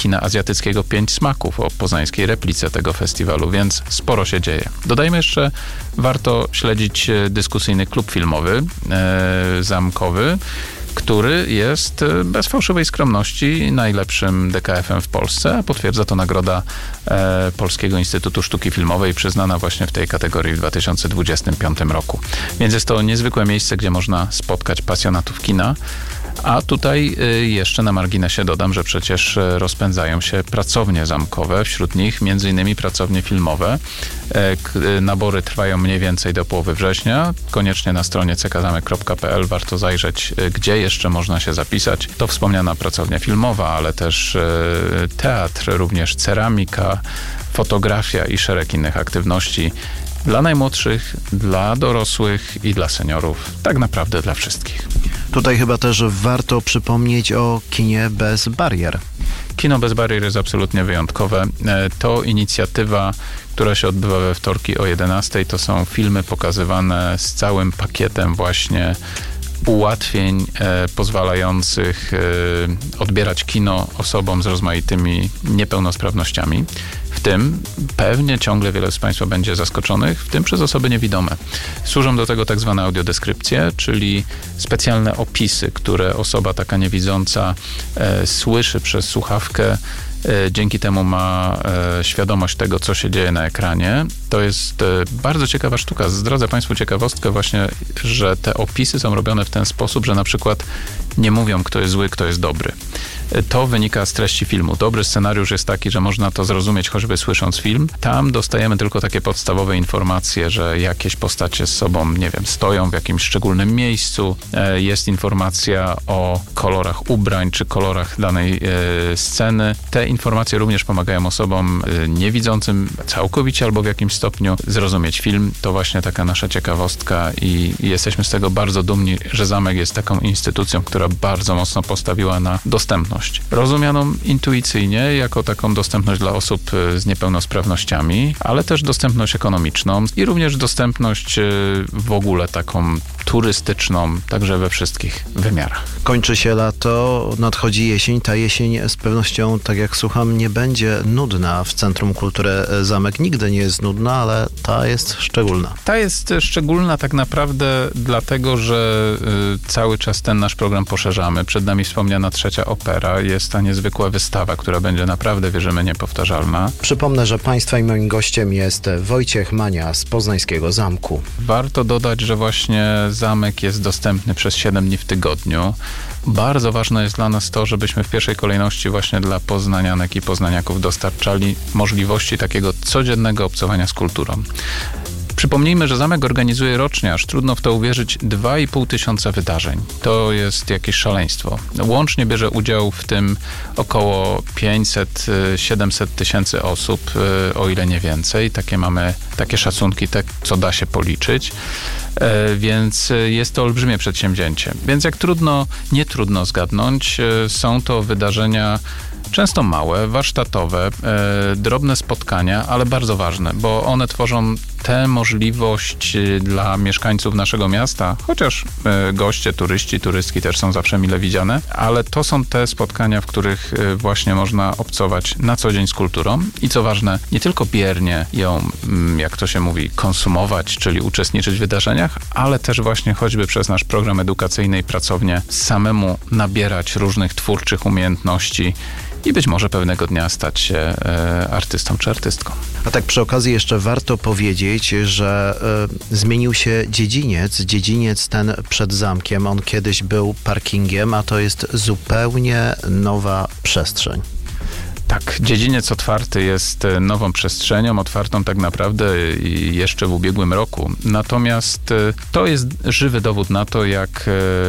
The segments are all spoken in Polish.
kina azjatyckiego 5 smaków, o poznańskiej replice tego festiwalu, więc sporo się dzieje. Dodajmy jeszcze, warto śledzić dyskusyjny klub filmowy zamkowy, który jest bez fałszywej skromności najlepszym DKF-em w Polsce, a potwierdza to nagroda Polskiego Instytutu Sztuki Filmowej przyznana właśnie w tej kategorii w 2025 roku. Więc jest to niezwykłe miejsce, gdzie można spotkać pasjonatów kina. A tutaj jeszcze na marginesie dodam, że przecież rozpędzają się pracownie zamkowe, wśród nich m.in. pracownie filmowe. Nabory trwają mniej więcej do połowy września. Koniecznie na stronie ckzamek.pl warto zajrzeć, gdzie jeszcze można się zapisać. To wspomniana pracownia filmowa, ale też teatr, również ceramika, fotografia i szereg innych aktywności dla najmłodszych, dla dorosłych i dla seniorów. Tak naprawdę dla wszystkich. Tutaj chyba też warto przypomnieć o kinie bez barier. Kino bez barier jest absolutnie wyjątkowe. To inicjatywa, która się odbywa we wtorki o 11:00. To są filmy pokazywane z całym pakietem właśnie ułatwień pozwalających odbierać kino osobom z rozmaitymi niepełnosprawnościami. W tym pewnie ciągle wiele z Państwa będzie zaskoczonych, w tym przez osoby niewidome. Służą do tego tak zwane audiodeskrypcje, czyli specjalne opisy, które osoba taka niewidząca słyszy przez słuchawkę. Dzięki temu ma świadomość tego, co się dzieje na ekranie. To jest bardzo ciekawa sztuka. Zdradzę Państwu ciekawostkę właśnie, że te opisy są robione w ten sposób, że na przykład nie mówią, kto jest zły, kto jest dobry. To wynika z treści filmu. Dobry scenariusz jest taki, że można to zrozumieć choćby słysząc film. Tam dostajemy tylko takie podstawowe informacje, że jakieś postacie z sobą, nie wiem, stoją w jakimś szczególnym miejscu. Jest informacja o kolorach ubrań czy kolorach danej sceny. Te informacje również pomagają osobom niewidzącym całkowicie albo w jakimś stopniu zrozumieć film. To właśnie taka nasza ciekawostka i jesteśmy z tego bardzo dumni, że Zamek jest taką instytucją, która bardzo mocno postawiła na dostępność. Rozumianą intuicyjnie jako taką dostępność dla osób z niepełnosprawnościami, ale też dostępność ekonomiczną i również dostępność w ogóle taką turystyczną, także we wszystkich wymiarach. Kończy się lato, nadchodzi jesień. Ta jesień z pewnością, tak jak słucham, nie będzie nudna w Centrum Kultury Zamek. Nigdy nie jest nudna, ale ta jest szczególna. Ta jest szczególna tak naprawdę dlatego, że cały czas ten nasz program poszerzamy. Przed nami wspomniana trzecia opera. Jest ta niezwykła wystawa, która będzie naprawdę, wierzymy, niepowtarzalna. Przypomnę, że Państwa i moim gościem jest Wojciech Mania z Poznańskiego Zamku. Warto dodać, że właśnie Zamek jest dostępny przez 7 dni w tygodniu. Bardzo ważne jest dla nas to, żebyśmy w pierwszej kolejności właśnie dla poznanianek i poznaniaków dostarczali możliwości takiego codziennego obcowania z kulturą. Przypomnijmy, że Zamek organizuje rocznie, aż trudno w to uwierzyć, 2,5 tysiąca wydarzeń. To jest jakieś szaleństwo. Łącznie bierze udział w tym około 500-700 tysięcy osób, o ile nie więcej. Takie szacunki, co da się policzyć. Więc jest to olbrzymie przedsięwzięcie. Więc jak nie trudno zgadnąć, są to wydarzenia często małe, warsztatowe, drobne spotkania, ale bardzo ważne, bo one tworzą tę możliwość dla mieszkańców naszego miasta, chociaż goście, turyści, turystki też są zawsze mile widziane, ale to są te spotkania, w których właśnie można obcować na co dzień z kulturą i co ważne, nie tylko biernie ją, jak to się mówi, konsumować, czyli uczestniczyć w wydarzeniach, ale też właśnie choćby przez nasz program edukacyjny i pracownię samemu nabierać różnych twórczych umiejętności i być może pewnego dnia stać się artystą czy artystką. A tak przy okazji jeszcze warto powiedzieć, że zmienił się dziedziniec ten przed zamkiem. On kiedyś był parkingiem, a to jest zupełnie nowa przestrzeń. Tak, dziedziniec otwarty jest nową przestrzenią, otwartą tak naprawdę jeszcze w ubiegłym roku. Natomiast to jest żywy dowód na to, jak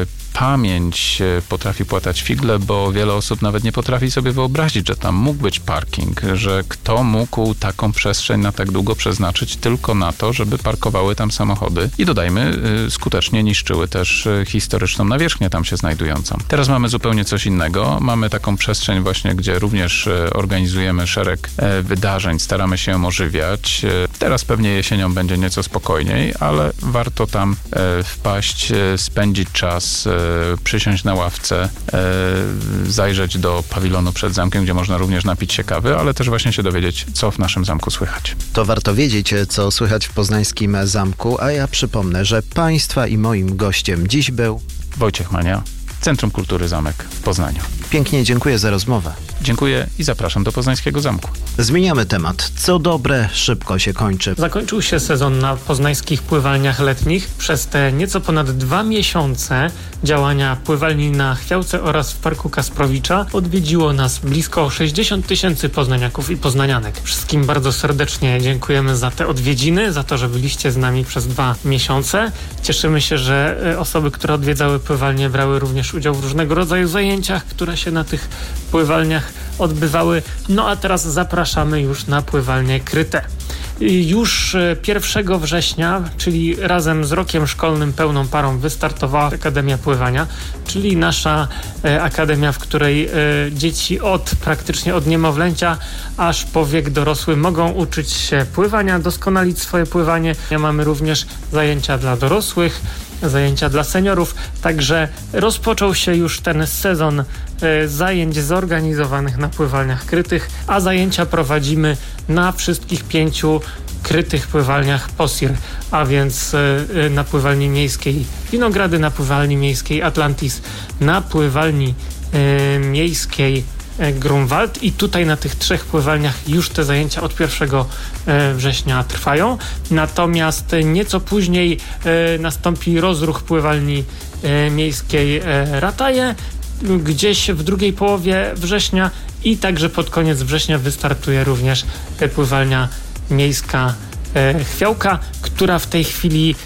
pamięć potrafi płatać figle, bo wiele osób nawet nie potrafi sobie wyobrazić, że tam mógł być parking, że kto mógł taką przestrzeń na tak długo przeznaczyć tylko na to, żeby parkowały tam samochody i dodajmy, skutecznie niszczyły też historyczną nawierzchnię tam się znajdującą. Teraz mamy zupełnie coś innego. Mamy taką przestrzeń właśnie, gdzie również organizujemy szereg wydarzeń, staramy się ją ożywiać. Teraz pewnie jesienią będzie nieco spokojniej, ale warto tam wpaść, spędzić czas, przysiąść na ławce, zajrzeć do pawilonu przed zamkiem, gdzie można również napić się kawy, ale też właśnie się dowiedzieć, co w naszym zamku słychać. To warto wiedzieć, co słychać w poznańskim zamku, a ja przypomnę, że Państwa i moim gościem dziś był Wojciech Mania, Centrum Kultury Zamek w Poznaniu. Pięknie dziękuję za rozmowę. Dziękuję i zapraszam do Poznańskiego Zamku. Zmieniamy temat. Co dobre, szybko się kończy. Zakończył się sezon na poznańskich pływalniach letnich. Przez te nieco ponad 2 miesiące działania pływalni na Chwiałce oraz w Parku Kasprowicza odwiedziło nas blisko 60 000 poznaniaków i poznanianek. Wszystkim bardzo serdecznie dziękujemy za te odwiedziny, za to, że byliście z nami przez 2 miesiące. Cieszymy się, że osoby, które odwiedzały pływalnie, brały również udział w różnego rodzaju zajęciach, które się na tych pływalniach odbywały. No a teraz zapraszamy już na pływalnie kryte. Już 1 września, czyli razem z rokiem szkolnym pełną parą, wystartowała Akademia Pływania, czyli nasza akademia, w której dzieci praktycznie od niemowlęcia aż po wiek dorosły mogą uczyć się pływania, doskonalić swoje pływanie. Mamy również zajęcia dla dorosłych, zajęcia dla seniorów, także rozpoczął się już ten sezon zajęć zorganizowanych na pływalniach krytych, a zajęcia prowadzimy na wszystkich 5 krytych pływalniach POSIR, a więc na pływalni miejskiej Winogrady, na pływalni miejskiej Atlantis, na pływalni miejskiej Grunwald i tutaj na tych 3 pływalniach już te zajęcia od 1 września trwają. Natomiast nieco później nastąpi rozruch pływalni miejskiej Rataje, gdzieś w drugiej połowie września i także pod koniec września wystartuje również pływalnia miejska Chwiałka, która w tej chwili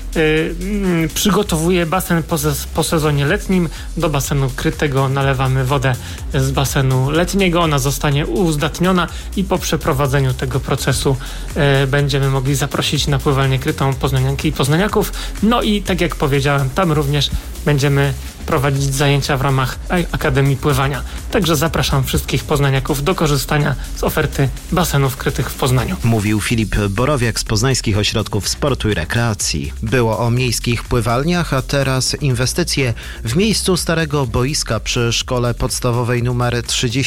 przygotowuje basen po sezonie letnim. Do basenu krytego nalewamy wodę z basenu letniego. Ona zostanie uzdatniona i po przeprowadzeniu tego procesu będziemy mogli zaprosić na pływalnię krytą poznanianki i poznaniaków. No i tak jak powiedziałem, tam również będziemy prowadzić zajęcia w ramach Akademii Pływania. Także zapraszam wszystkich poznaniaków do korzystania z oferty basenów krytych w Poznaniu. Mówił Filip Borowiak z Poznańskich Ośrodków Sportu i Rekreacji. Było o miejskich pływalniach, a teraz inwestycje. W miejscu starego boiska przy Szkole Podstawowej nr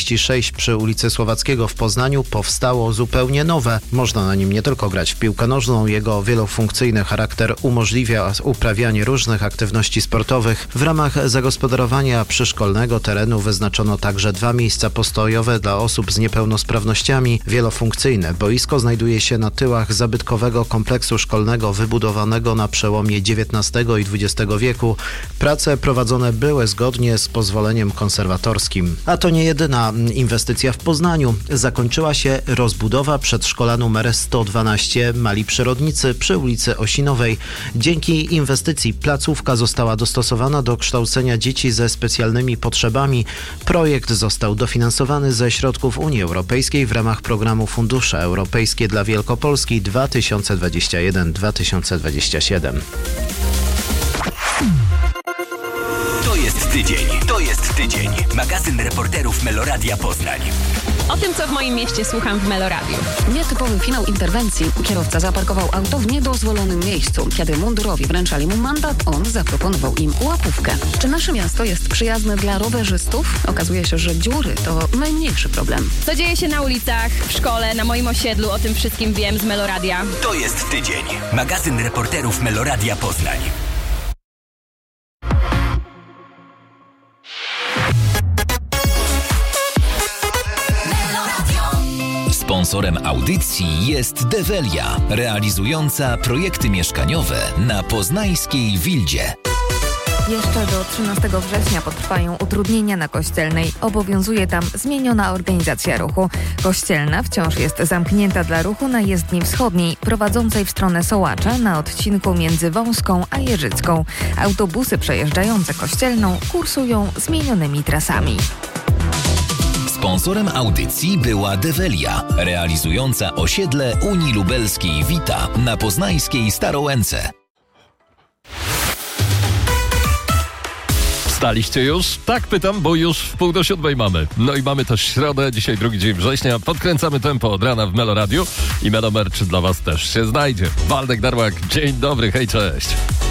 36 przy ulicy Słowackiego w Poznaniu powstało zupełnie nowe. Można na nim nie tylko grać w piłkę nożną, jego wielofunkcyjny charakter umożliwia uprawianie różnych aktywności sportowych. W ramach zagospodarowania przyszkolnego terenu wyznaczono także 2 miejsca postojowe dla osób z niepełnosprawnościami. Wielofunkcyjne boisko znajduje się na tyłach zabytkowego kompleksu szkolnego wybudowanego na przełomie XIX i XX wieku. Prace prowadzone były zgodnie z pozwoleniem konserwatorskim. A to nie jedyna inwestycja w Poznaniu. Zakończyła się rozbudowa przedszkola numer 112 Mali Przyrodnicy przy ulicy Osinowej. Dzięki inwestycji placówka została dostosowana do kształcenia dzieci ze specjalnymi potrzebami. Projekt został dofinansowany ze środków Unii Europejskiej w ramach programu Fundusze Europejskie dla Wielkopolski 2021-2027. To jest tydzień. Magazyn reporterów Meloradia Poznań. O tym, co w moim mieście słucham w Meloradiu. Nietypowy finał interwencji. Kierowca zaparkował auto w niedozwolonym miejscu. Kiedy mundurowi wręczali mu mandat, on zaproponował im łapówkę. Czy nasze miasto jest przyjazne dla rowerzystów? Okazuje się, że dziury to najmniejszy problem. Co dzieje się na ulicach, w szkole, na moim osiedlu, o tym wszystkim wiem z Meloradia. To jest tydzień. Magazyn reporterów Meloradia Poznań. Sponsorem audycji jest Develia, realizująca projekty mieszkaniowe na poznańskiej Wildzie. Jeszcze do 13 września potrwają utrudnienia na Kościelnej. Obowiązuje tam zmieniona organizacja ruchu. Kościelna wciąż jest zamknięta dla ruchu na jezdni wschodniej, prowadzącej w stronę Sołacza na odcinku między Wąską a Jeżycką. Autobusy przejeżdżające Kościelną kursują zmienionymi trasami. Sponsorem audycji była Develia, realizująca osiedle Unii Lubelskiej Wita na poznańskiej Starołęce. Wstaliście już? Tak pytam, bo już 6:30 mamy. No i mamy też środę, dzisiaj 2 dzień września. Podkręcamy tempo od rana w Meloradiu i Melomerch dla was też się znajdzie. Waldek Darłak, dzień dobry, hej, cześć.